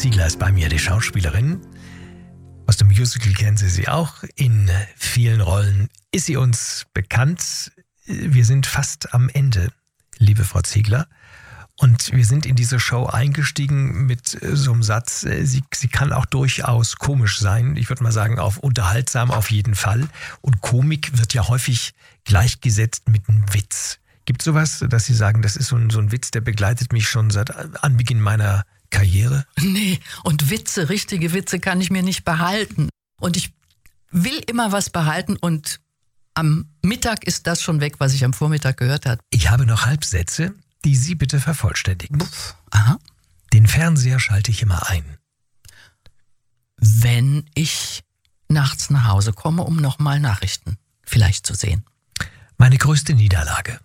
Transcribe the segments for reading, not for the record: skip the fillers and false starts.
Ziegler ist bei mir, die Schauspielerin. Aus dem Musical kennen Sie sie auch. In vielen Rollen ist sie uns bekannt. Wir sind fast am Ende, liebe Frau Ziegler. Und wir sind in diese Show eingestiegen mit so einem Satz, sie kann auch durchaus komisch sein. Ich würde mal sagen, auf unterhaltsam auf jeden Fall. Und Komik wird ja häufig gleichgesetzt mit einem Witz. Gibt es sowas, dass Sie sagen, das ist so ein Witz, der begleitet mich schon seit Anbeginn meiner Karriere? Nee, und Witze, richtige Witze kann ich mir nicht behalten. Und ich will immer was behalten und am Mittag ist das schon weg, was ich am Vormittag gehört habe. Ich habe noch Halbsätze, die Sie bitte vervollständigen. Aha. Den Fernseher schalte ich immer ein. Wenn ich nachts nach Hause komme, um nochmal Nachrichten vielleicht zu sehen. Meine größte Niederlage.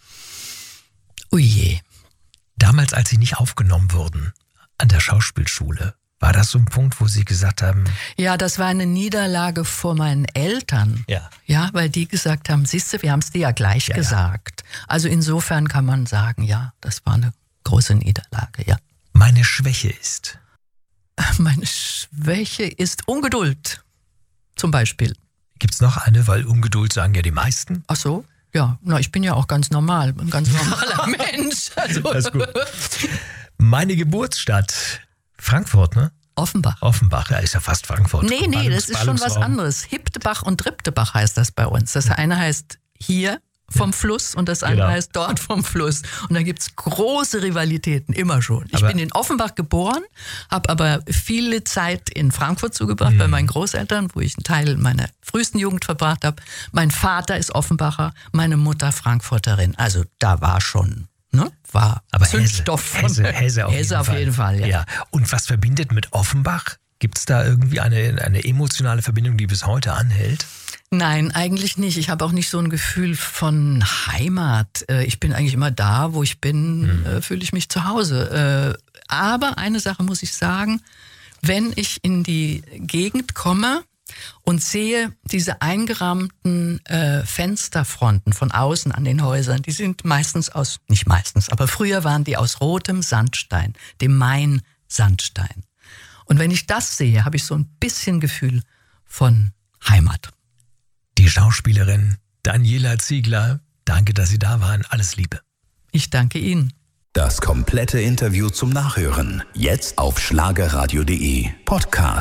Ui je. Damals, als Sie nicht aufgenommen wurden an der Schauspielschule, war das so ein Punkt, wo Sie gesagt haben... Ja, das war eine Niederlage vor meinen Eltern. Ja. Ja, weil die gesagt haben, siehste, wir haben es dir ja gleich gesagt. Also insofern kann man sagen, ja, das war eine große Niederlage, ja. Meine Schwäche ist... Meine Schwäche ist Ungeduld, zum Beispiel. Gibt's noch eine, weil Ungeduld sagen ja die meisten? Ach so? Ja, na, ich bin ja auch ganz normal, ein ganz normaler Mensch. Also. Das ist gut. Meine Geburtsstadt, Frankfurt, ne? Offenbach. Offenbach, ja, ist ja fast Frankfurt. Nee, das ist schon was anderes. Hiptebach und Triptebach heißt das bei uns. Das eine heißt hier vom Fluss und das andere heißt dort vom Fluss. Und da gibt's große Rivalitäten, immer schon. Ich bin in Offenbach geboren, habe aber viele Zeit in Frankfurt zugebracht bei meinen Großeltern, wo ich einen Teil meiner frühesten Jugend verbracht habe. Mein Vater ist Offenbacher, meine Mutter Frankfurterin. Also da war schon, ne? War aber Zündstoff Hesse auf jeden Fall. Ja. Und was verbindet mit Offenbach? Gibt's da irgendwie eine emotionale Verbindung, die bis heute anhält? Nein, eigentlich nicht. Ich habe auch nicht so ein Gefühl von Heimat. Ich bin eigentlich immer da, wo ich bin, fühle ich mich zu Hause. Aber eine Sache muss ich sagen, wenn ich in die Gegend komme und sehe diese eingerahmten Fensterfronten von außen an den Häusern, die sind meistens nicht meistens, aber früher waren die aus rotem Sandstein, dem Main-Sandstein. Und wenn ich das sehe, habe ich so ein bisschen Gefühl von Heimat. Die Schauspielerin Daniela Ziegler, danke, dass Sie da waren. Alles Liebe. Ich danke Ihnen. Das komplette Interview zum Nachhören. Jetzt auf schlagerradio.de Podcast.